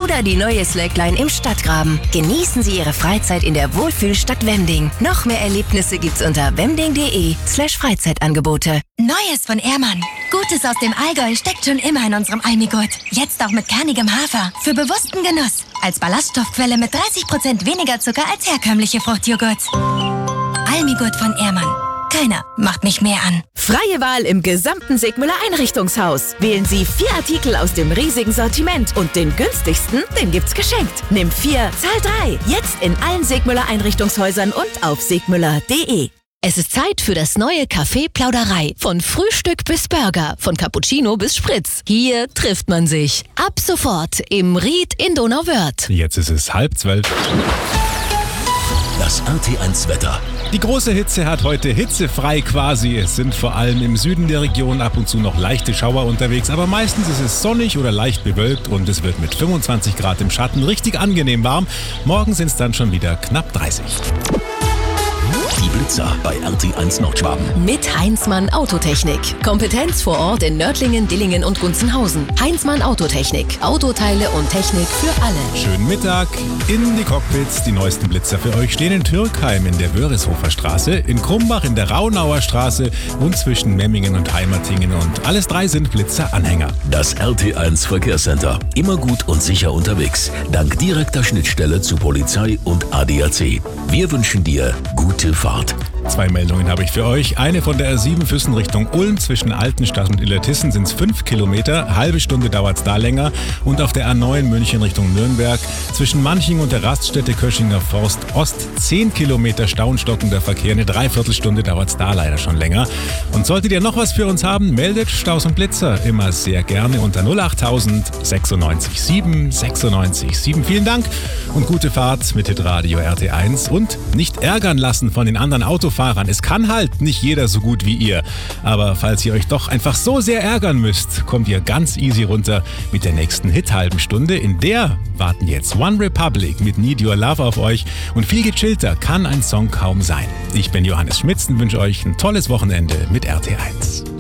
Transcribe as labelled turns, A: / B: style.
A: oder die neue Slackline im Stadtgraben. Genießen Sie Ihre Freizeit in der Wohlfühlstadt Wemding. Noch mehr Erlebnisse gibt's unter wemding.de/Freizeitangebote.
B: Neues von Ehrmann. Gutes aus dem Allgäu steckt schon immer in unserem Almigurt. Jetzt auch mit kernigem Hafer. Für bewussten Genuss. Als Ballaststoffquelle mit 30% weniger Zucker als herkömmliche Fruchtjoghurt. Almigurt von Ehrmann. Keiner macht mich mehr an.
C: Freie Wahl im gesamten Sigmüller Einrichtungshaus. Wählen Sie 4 Artikel aus dem riesigen Sortiment und den günstigsten, den gibt's geschenkt. Nimm 4, zahl 3. Jetzt in allen Sigmüller Einrichtungshäusern und auf sigmüller.de.
D: Es ist Zeit für das neue Café Plauderei. Von Frühstück bis Burger, von Cappuccino bis Spritz. Hier trifft man sich. Ab sofort im Ried in Donauwörth.
E: Jetzt ist es 11:30.
F: Das RT1 Wetter.
E: Die große Hitze hat heute hitzefrei quasi. Es sind vor allem im Süden der Region ab und zu noch leichte Schauer unterwegs, aber meistens ist es sonnig oder leicht bewölkt und es wird mit 25 Grad im Schatten richtig angenehm warm. Morgen sind es dann schon wieder knapp 30.
F: Die Blitzer bei RT1 Nordschwaben.
D: Mit Heinzmann Autotechnik. Kompetenz vor Ort in Nördlingen, Dillingen und Gunzenhausen. Heinzmann Autotechnik. Autoteile und Technik für alle.
E: Schönen Mittag. In die Cockpits. Die neuesten Blitzer für euch stehen in Türkheim in der Wörishofer Straße, in Krumbach in der Raunauer Straße und zwischen Memmingen und Heimertingen. Und alles 3 sind Blitzer-Anhänger.
F: Das RT1 Verkehrscenter. Immer gut und sicher unterwegs. Dank direkter Schnittstelle zu Polizei und ADAC. Wir wünschen dir gute Fahrt.
E: 2 Meldungen habe ich für euch. Eine von der R7 Füssen Richtung Ulm. Zwischen Altenstadt und Illertissen sind es 5 Kilometer. Halbe Stunde dauert es da länger. Und auf der A9 München Richtung Nürnberg. Zwischen Manching und der Raststätte Köschinger Forst Ost 10 Kilometer stauenstockender Verkehr. Eine Dreiviertelstunde dauert es da leider schon länger. Und solltet ihr noch was für uns haben, meldet Staus und Blitzer immer sehr gerne unter 08000 96 7 96 7. Vielen Dank und gute Fahrt mit Hitradio RT1. Und nicht ärgern lassen von den anderen Autofahrern. Es kann halt nicht jeder so gut wie ihr. Aber falls ihr euch doch einfach so sehr ärgern müsst, kommt ihr ganz easy runter mit der nächsten Hit-halben Stunde. In der warten jetzt One Republic mit Need Your Love auf euch. Und viel gechillter kann ein Song kaum sein. Ich bin Johannes Schmitz und wünsche euch ein tolles Wochenende mit RT1.